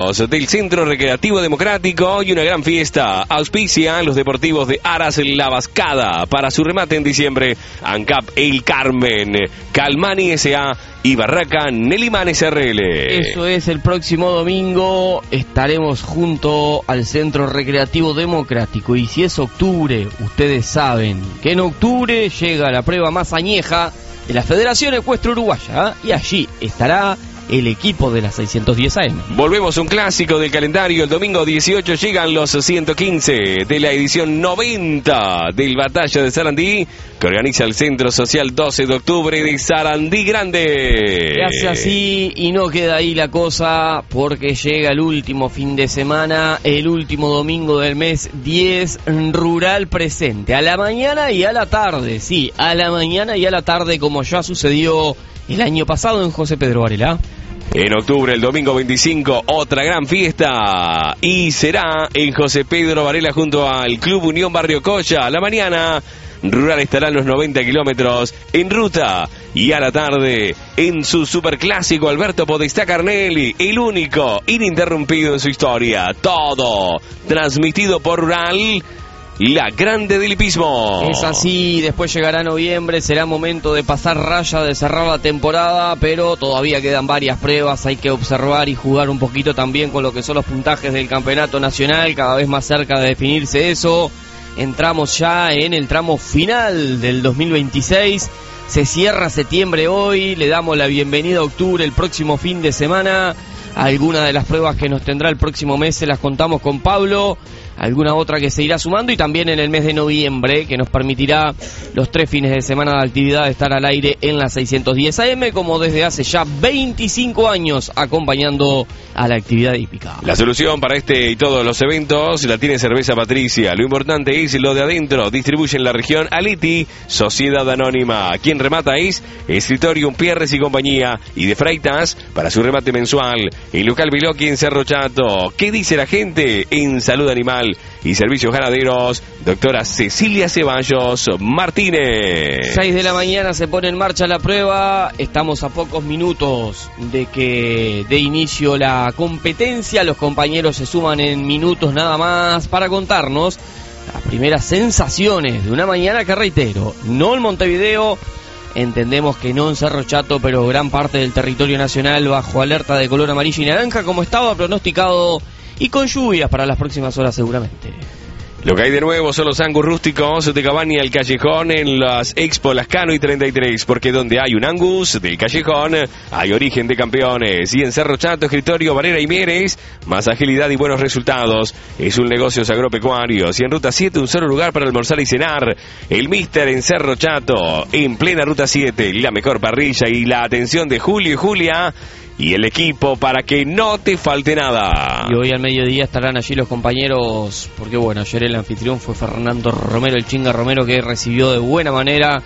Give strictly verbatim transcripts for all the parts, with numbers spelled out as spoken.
Deportivos del Centro Recreativo Democrático y una gran fiesta auspicia los deportivos de Aras La Vascada para su remate en diciembre. ANCAP El Carmen, Calmani S A y Barraca Nelimanes R L. Eso es, el próximo domingo estaremos junto al Centro Recreativo Democrático. Y si es octubre, ustedes saben que en octubre llega la prueba más añeja de la Federación Ecuestre Uruguaya, ¿eh? Y allí estará el equipo de la seiscientos diez A M. Volvemos a un clásico del calendario. El domingo dieciocho llegan los ciento quince de la edición noventa del Batalla de Sarandí, que organiza el Centro Social doce de octubre de Sarandí Grande. Se hace así y no queda ahí la cosa, porque llega el último fin de semana, el último domingo del mes diez, Rural presente, a la mañana y a la tarde, sí, a la mañana y a la tarde, como ya sucedió el año pasado en José Pedro Varela. En octubre, el domingo veinticinco, otra gran fiesta, y será en José Pedro Varela junto al Club Unión Barrio Colla. A la mañana, Rural estará en los noventa kilómetros en ruta, y a la tarde, en su superclásico, Alberto Podestá Carnelli, el único ininterrumpido en su historia. Todo transmitido por Rural, la grande del hipismo. Es así, después llegará noviembre, será momento de pasar raya, de cerrar la temporada, pero todavía quedan varias pruebas, hay que observar y jugar un poquito también con lo que son los puntajes del campeonato nacional, cada vez más cerca de definirse eso. Entramos ya en el tramo final del dos mil veintiséis, se cierra septiembre hoy, le damos la bienvenida a octubre el próximo fin de semana. Algunas de las pruebas que nos tendrá el próximo mes se las contamos con Pablo, alguna otra que se irá sumando, y también en el mes de noviembre, que nos permitirá los tres fines de semana de actividad estar al aire en la seiscientos diez A M, como desde hace ya veinticinco años acompañando a la actividad hípica. La solución para este y todos los eventos la tiene Cerveza Patricia. Lo importante es lo de adentro. Distribuye en la región Aliti, Sociedad Anónima. Quien remata es Escritorio Pierres y Compañía, y de Freitas para su remate mensual en local Biloqui en Cerro Chato. ¿Qué dice la gente en salud animal y servicios ganaderos? Doctora Cecilia Ceballos Martínez. seis de la mañana se pone en marcha la prueba. Estamos a pocos minutos de que dé inicio la competencia. Los compañeros se suman en minutos nada más para contarnos las primeras sensaciones de una mañana que, reitero, no en Montevideo, entendemos que no en Cerro Chato, pero gran parte del territorio nacional bajo alerta de color amarillo y naranja, como estaba pronosticado, y con lluvias para las próximas horas seguramente. Lo que hay de nuevo son los Angus rústicos de Cabaña al Callejón en las Expo Lascano y treinta y tres, porque donde hay un Angus del Callejón hay origen de campeones. Y en Cerro Chato, Escritorio Varela y Mieres, más agilidad y buenos resultados. Es un negocio agropecuarios. Y en Ruta siete, un solo lugar para almorzar y cenar. El Mister en Cerro Chato, en plena Ruta siete, la mejor parrilla y la atención de Julio y Julia y el equipo para que no te falte nada. Y hoy al mediodía estarán allí los compañeros, porque bueno, ayer el anfitrión fue Fernando Romero, el Chinga Romero, que recibió de buena manera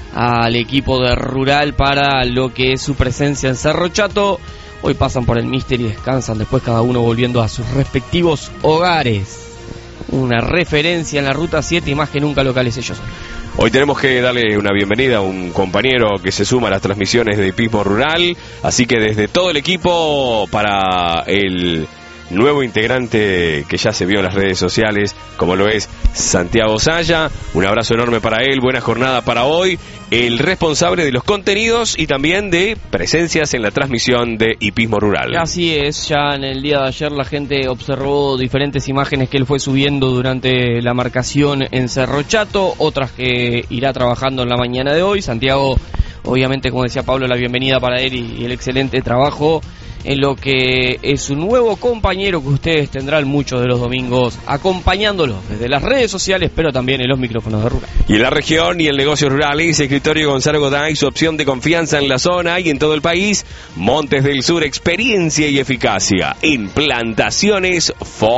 al equipo de Rural para lo que es su presencia en Cerro Chato. Hoy pasan por el Mister y descansan, después cada uno volviendo a sus respectivos hogares. Una referencia en la Ruta siete y más que nunca locales ellos son. Hoy tenemos que darle una bienvenida a un compañero que se suma a las transmisiones de Hipismo Rural, así que desde todo el equipo para el nuevo integrante que ya se vio en las redes sociales, como lo es Santiago Saya, un abrazo enorme para él, buena jornada para hoy, el responsable de los contenidos y también de presencias en la transmisión de Hipismo Rural. Así es, ya en el día de ayer la gente observó diferentes imágenes que él fue subiendo durante la marcación en Cerro Chato, otras que irá trabajando en la mañana de hoy. Santiago, obviamente, como decía Pablo, la bienvenida para él y el excelente trabajo en lo que es un nuevo compañero que ustedes tendrán muchos de los domingos acompañándolos desde las redes sociales, pero también en los micrófonos de Rural. Y en la región y en negocios rurales, Escritorio Gonzalo Goday, su opción de confianza en la zona y en todo el país. Montes del Sur, experiencia y eficacia en plantaciones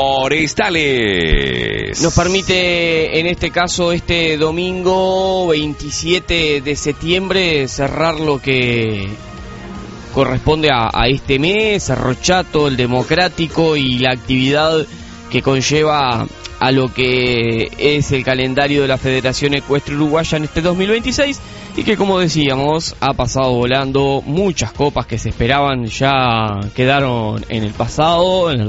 forestales. Nos permite en este caso este domingo veintisiete de septiembre cerrar lo que corresponde a, a este mes, Cerro Chato, el democrático y la actividad que conlleva a lo que es el calendario de la Federación Ecuestre Uruguaya en este dos mil veintiséis, y que, como decíamos, ha pasado volando. Muchas copas que se esperaban ya quedaron en el pasado, en el